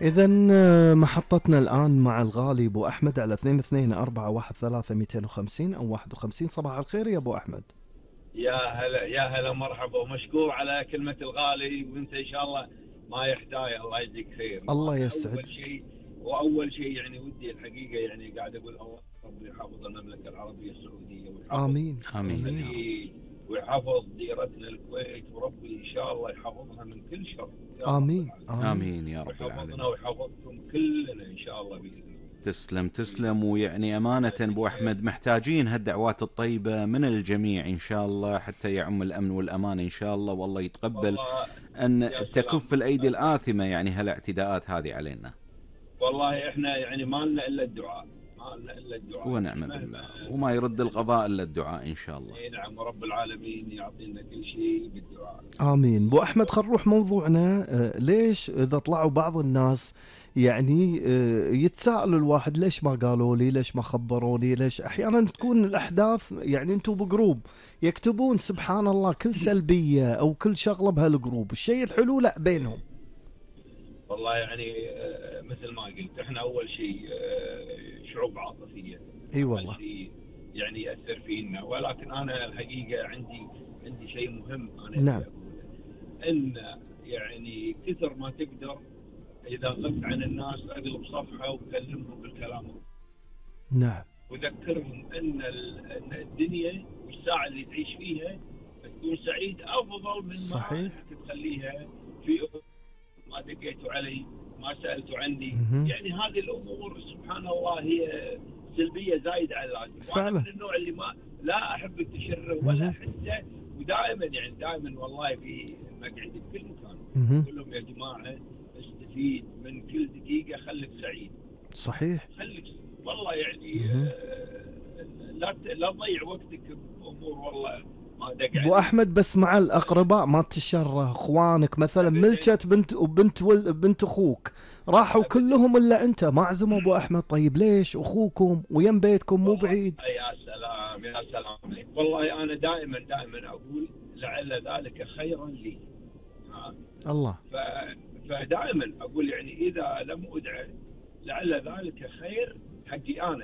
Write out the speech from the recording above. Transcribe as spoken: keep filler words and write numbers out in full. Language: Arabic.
إذا محطتنا الآن مع الغالي أبو أحمد على اثنين اثنين أربعة واحد ثلاثة مئتين وخمسين أو واحد وخمسين. صباح الخير يا أبو أحمد. يا هلا يا هلا مرحبا ومشكور على كلمة الغالي، وانت ان شاء الله ما يحتاج. الله يجزيك خير. الله يسعد. اول شيء واول شيء يعني ودي الحقيقة يعني قاعد اقول الله ربي يحفظ المملكة العربية السعودية ويحفظ آمين آمين ويحفظ ديرتنا الكويت، وربي ان شاء الله يحفظها من كل شر. آمين آمين يا رب العالمين. ويحفظنا ويحفظكم كلنا ان شاء الله بإذن الله. تسلم تسلم. ويعني أمانة أبو أحمد محتاجين هالدعوات الطيبة من الجميع إن شاء الله حتى يعم الأمن والأمان إن شاء الله، والله يتقبل أن تكف الأيدي الآثمة يعني هالاعتداءات هذه علينا. والله إحنا يعني ما لنا إلا الدعاء، ما لنا إلا الدعاء ونعم بالله، وما يرد القضاء إلا الدعاء إن شاء الله. نعم، رب العالمين يعطينا كل شيء بالدعاء. آمين. أبو أحمد خل نروح موضوعنا. ليش إذا طلعوا بعض الناس يعني يتساءلوا الواحد ليش ما قالوا لي، ليش ما خبروني، ليش أحيانا تكون الأحداث يعني أنتوا بجروب يكتبون سبحان الله كل سلبية أو كل شغلة بهالجروب، الشيء الحلو لا بينهم. والله يعني مثل ما قلت احنا أول شيء شعوب عاطفية. اي والله. أول شيء يعني يأثر فينا، ولكن أنا الحقيقة عندي عندي شيء مهم أنا نعم. إن يعني كثر ما تقدر إذا غبت عن الناس أقلب صفحة وكلمهم بالكلام. نعم. وذكرهم أن أن الدنيا والساعة اللي تعيش فيها تكون سعيد أفضل من صحيح. ما تخليها في ما دقيتوا علي، ما سألتوا عني. مه. يعني هذه الأمور سبحان الله هي سلبية زايدة على اللازم. فعلا. وأنا من النوع اللي ما لا أحب التشرر ولا أحسه، ودائما يعني دائما والله في مقعدي في كل مكان أقول لهم يا جماعة استفيد من كل دقيقة، خليك سعيد. صحيح. خليك والله يعني آه لا لا تضيع وقتك بأمور والله ما دق. ابو احمد بس مع الاقرباء ما تشره، اخوانك مثلا ملكت بنت وبنت ول بنت اخوك راحوا كلهم الا انت، ما عزموا ابو احمد. طيب ليش؟ اخوكم ويم بيتكم مو بعيد. يا سلام يا سلام عليك. والله انا دائما دائما اقول لعل ذلك خيرا لي. ها. الله. ف... فدائما اقول يعني اذا لم ادعى لعل ذلك خير حقي انا.